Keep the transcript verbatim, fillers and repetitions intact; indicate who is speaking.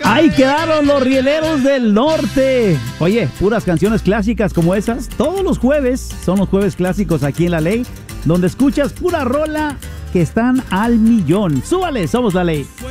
Speaker 1: Ahí quedaron los rieleros del norte. Oye, puras canciones clásicas como esas. Todos los jueves son los jueves clásicos aquí en La Ley, donde escuchas pura rola que están al millón. Súbale, somos La Ley.